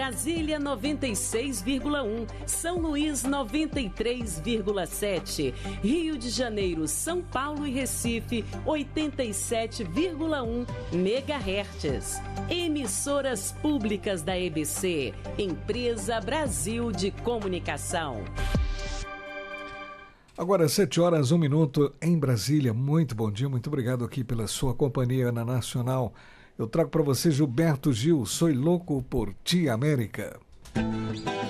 Brasília 96,1, São Luís 93,7, Rio de Janeiro, São Paulo e Recife 87,1 MHz. Emissoras públicas da EBC, Empresa Brasil de Comunicação. Agora 7h01 em Brasília. Muito bom dia, muito obrigado aqui pela sua companhia na Nacional. Eu trago para você Gilberto Gil, Sou Louco por Ti, América.